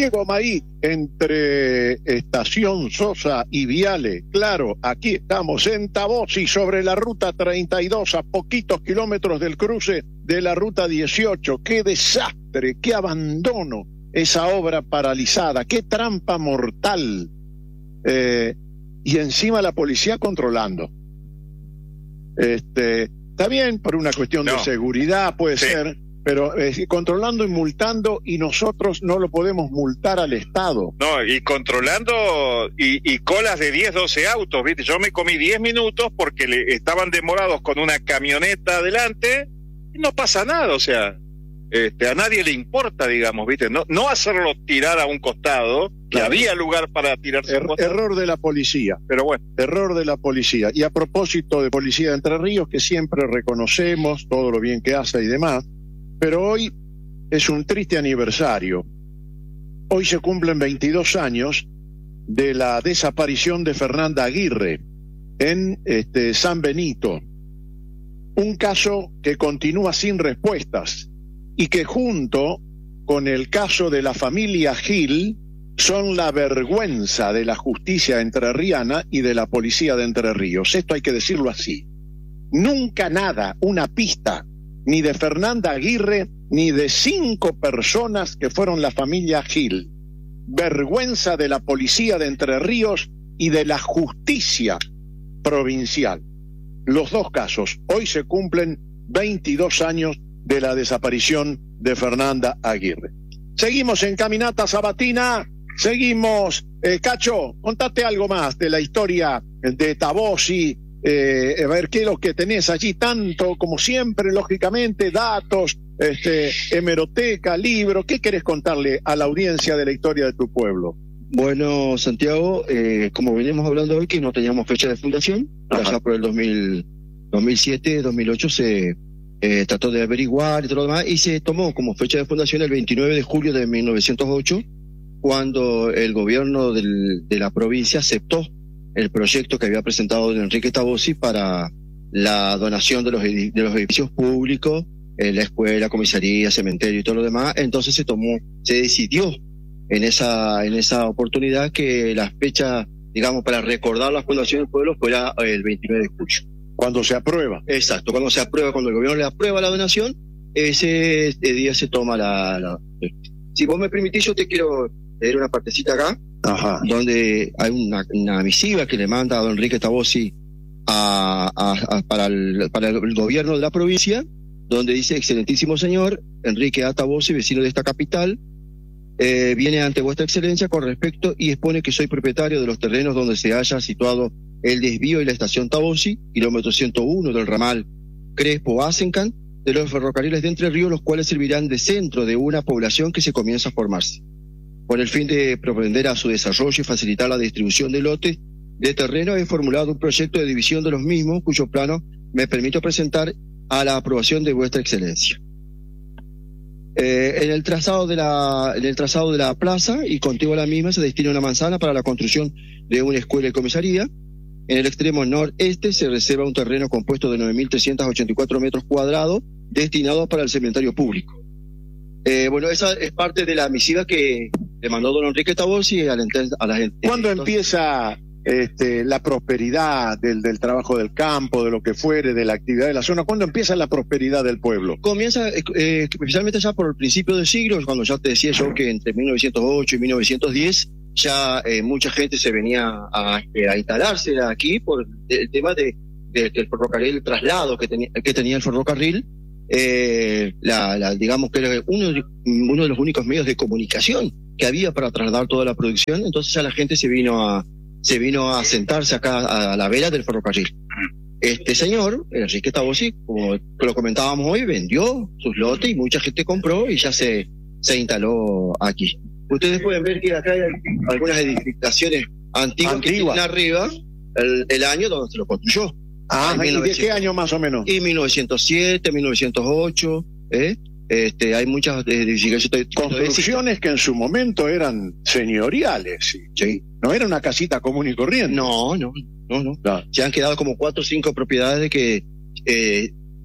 Diego Maí, entre Estación Sosa y Viale. Claro, aquí estamos en Tabosi, sobre la ruta 32, a poquitos kilómetros del cruce de la ruta 18. ¡Qué desastre, qué abandono! Esa obra paralizada, qué trampa mortal. Y encima la policía controlando. Está bien, por una cuestión de seguridad puede ser, pero controlando y multando, y nosotros no lo podemos multar al Estado. No, y controlando y colas de 10, 12 autos, ¿viste? Yo me comí 10 minutos porque estaban demorados con una camioneta adelante y no pasa nada, o sea, a nadie le importa, digamos, ¿viste? No hacerlo tirar a un costado, que había lugar para tirarse a un costado. Error de la policía. Pero bueno. Error de la policía. Y a propósito de Policía de Entre Ríos, que siempre reconocemos todo lo bien que hace y demás, pero hoy es un triste aniversario. Hoy se cumplen 22 años de la desaparición de Fernanda Aguirre en San Benito. Un caso que continúa sin respuestas y que, junto con el caso de la familia Gil, son la vergüenza de la justicia entrerriana y de la policía de Entre Ríos. Esto hay que decirlo así. Nunca nada, una pista, ni de Fernanda Aguirre, ni de 5 personas que fueron la familia Gil. Vergüenza de la policía de Entre Ríos y de la justicia provincial. Los dos casos. Hoy se cumplen 22 años de la desaparición de Fernanda Aguirre. Seguimos en Caminata Sabatina, seguimos. Cacho, contate algo más de la historia de Tabosi, a ver qué es lo que tenés allí, tanto como siempre, lógicamente, datos, hemeroteca, libro. ¿Qué querés contarle a la audiencia de la historia de tu pueblo? Bueno, Santiago, como venimos hablando hoy, que no teníamos fecha de fundación, allá por el 2007, 2008 se trató de averiguar y todo lo demás, y se tomó como fecha de fundación el 29 de julio de 1908, cuando el gobierno de la provincia aceptó el proyecto que había presentado don Enrique Tabosi para la donación de los edificios públicos, la escuela, comisaría, cementerio y todo lo demás. Entonces se decidió en esa oportunidad que la fecha, digamos, para recordar la fundación del pueblo fuera el 29 de julio. Cuando se aprueba. Exacto, cuando el gobierno le aprueba la donación, ese día se toma Si vos me permitís, yo te quiero leer una partecita acá. Ajá. Donde hay una misiva que le manda a don Enrique Tabosi para el gobierno de la provincia, donde dice: excelentísimo señor Enrique A. Tabosi, vecino de esta capital, viene ante vuestra excelencia con respecto y expone que soy propietario de los terrenos donde se haya situado el desvío y la estación Tabosi, kilómetro 101 del ramal Crespo-Asencan, de los ferrocarriles de Entre Ríos, los cuales servirán de centro de una población que se comienza a formarse, con el fin de propender a su desarrollo y facilitar la distribución de lotes de terreno. He formulado un proyecto de división de los mismos, cuyo plano me permito presentar a la aprobación de vuestra excelencia. En el trazado de la plaza y contigo a la misma se destina una manzana para la construcción de una escuela y comisaría. En el extremo noreste se reserva un terreno compuesto de 9.384 metros cuadrados destinado para el cementerio público. Bueno, esa es parte de la misiva que le mandó don Enrique Tabosi a la gente. ¿Cuándo empieza la prosperidad del trabajo del campo, de lo que fuere, de la actividad de la zona? ¿Cuándo empieza la prosperidad del pueblo? Comienza especialmente ya por el principio del siglo, cuando ya te decía yo que entre 1908 y 1910 ya mucha gente se venía a instalarse aquí por el tema del ferrocarril, el traslado que tenía el ferrocarril. Digamos que era uno de los únicos medios de comunicación que había para trasladar toda la producción. Entonces ya la gente se vino a sentarse acá a la vera del ferrocarril. Este señor, Enrique Tabosi, como lo comentábamos hoy, vendió sus lotes y mucha gente compró y ya se instaló aquí. Ustedes pueden ver que acá hay algunas edificaciones antiguas que tienen arriba el año donde se lo construyó. ¿Y de qué año más o menos? Y 1907, 1908, hay muchas construcciones que en su momento eran señoriales, ¿sí? No era una casita común y corriente. No. Se han quedado como 4 o 5 propiedades de que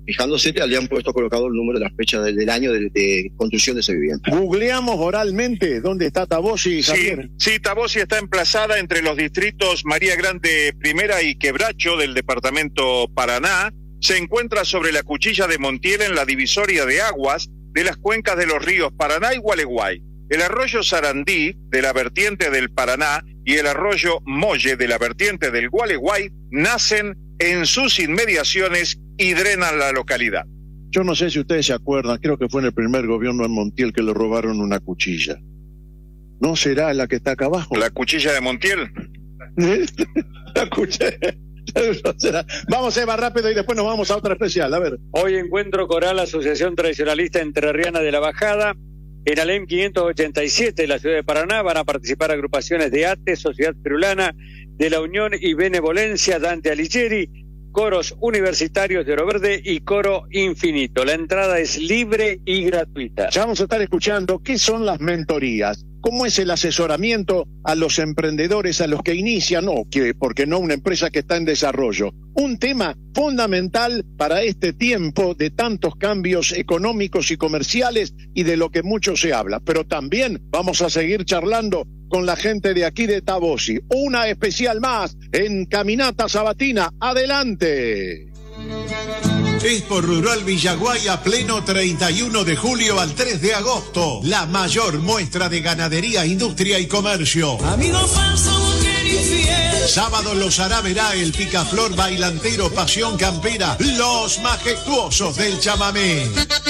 fijándose, le han colocado el número de la fecha del año de construcción de esa vivienda. Googleamos oralmente dónde está Tabosi, Javier. Sí, Tabosi está emplazada entre los distritos María Grande I y Quebracho del departamento Paraná. Se encuentra sobre la cuchilla de Montiel en la divisoria de aguas de las cuencas de los ríos Paraná y Gualeguay. El arroyo Sarandí, de la vertiente del Paraná, y el arroyo Molle, de la vertiente del Gualeguay, nacen en sus inmediaciones y drenan la localidad. Yo no sé si ustedes se acuerdan, creo que fue en el primer gobierno de Montiel que le robaron una cuchilla. ¿No será la que está acá abajo? ¿La cuchilla de Montiel? La cuchilla. No será. Vamos, Eva, rápido y después nos vamos a otra especial. A ver. Hoy encuentro coral, Asociación Tradicionalista Entrerriana de la Bajada. En Alem 587, de la ciudad de Paraná, van a participar agrupaciones de ATE, Sociedad Pirulana, de la Unión y Benevolencia, Dante Alighieri, coros universitarios de Oro Verde y coro Infinito. La entrada es libre y gratuita. Ya vamos a estar escuchando qué son las mentorías, cómo es el asesoramiento a los emprendedores, a los que inician, porque no una empresa que está en desarrollo. Un tema fundamental para este tiempo de tantos cambios económicos y comerciales y de lo que mucho se habla. Pero también vamos a seguir charlando con la gente de aquí de Tabosi. Una especial más en Caminata Sabatina. ¡Adelante! Expo Rural Villaguay a pleno 31 de julio al 3 de agosto. La mayor muestra de ganadería, industria y comercio. Amigo falso, mujer infiel. Sábado los hará verá el picaflor bailantero Pasión Campera, los majestuosos del chamamé.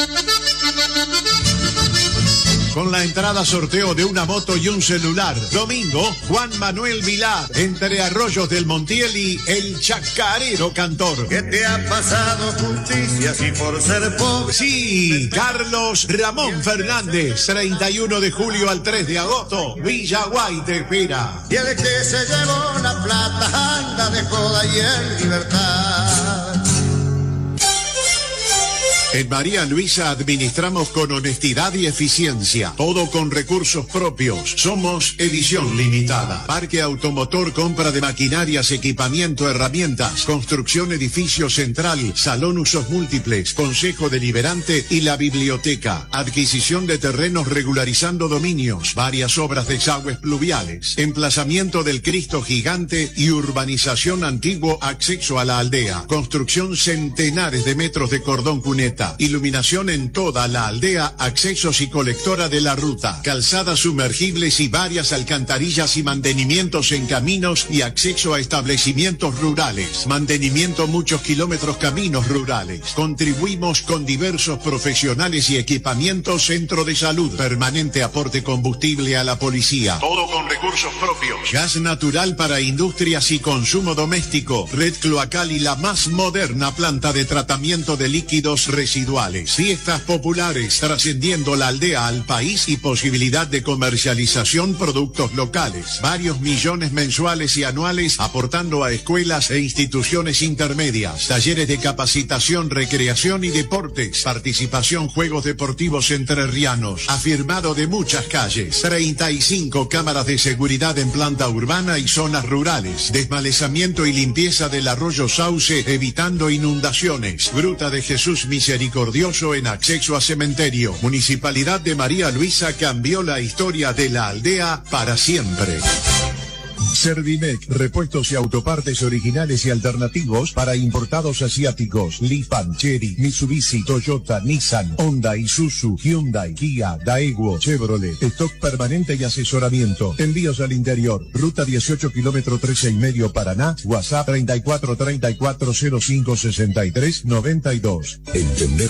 Con la entrada sorteo de una moto y un celular. Domingo, Juan Manuel Vilar, entre Arroyos del Montiel y el Chacarero Cantor. ¿Qué te ha pasado, justicia, si por ser pobre? Sí, Carlos Ramón Fernández, 31 de julio al 3 de agosto, Villaguay te espera. Y el que se llevó la plata anda de joda y en libertad. En María Luisa administramos con honestidad y eficiencia, todo con recursos propios. Somos edición limitada. Parque automotor, compra de maquinarias, equipamiento, herramientas, construcción edificio central, salón usos múltiples, consejo deliberante y la biblioteca. Adquisición de terrenos regularizando dominios, varias obras de desagües pluviales, emplazamiento del Cristo Gigante y urbanización antiguo, acceso a la aldea. Construcción centenares de metros de cordón cuneta. Iluminación en toda la aldea, accesos y colectora de la ruta, calzadas sumergibles y varias alcantarillas y mantenimientos en caminos y acceso a establecimientos rurales. Mantenimiento muchos kilómetros caminos rurales. Contribuimos con diversos profesionales y equipamientos, centro de salud, permanente aporte combustible a la policía. Todo con recursos propios. Gas natural para industrias y consumo doméstico. Red cloacal y la más moderna planta de tratamiento de líquidos residuales. Fiestas populares, trascendiendo la aldea al país y posibilidad de comercialización productos locales. Varios millones mensuales y anuales aportando a escuelas e instituciones intermedias. Talleres de capacitación, recreación y deportes. Participación, juegos deportivos entrerrianos. Afirmado de muchas calles. 35 cámaras de seguridad en planta urbana y zonas rurales. Desmalezamiento y limpieza del arroyo Sauce, evitando inundaciones. Gruta de Jesús Misericordioso en acceso a cementerio. Municipalidad de María Luisa cambió la historia de la aldea para siempre. Servimec, repuestos y autopartes originales y alternativos para importados asiáticos. Lifan, Chery, Mitsubishi, Toyota, Nissan, Honda, Isuzu, Hyundai, Kia, Daewoo, Chevrolet. Stock permanente y asesoramiento. Envíos al interior. Ruta 18 kilómetro 13,5 Paraná. WhatsApp 34 34 05 63 92. Entender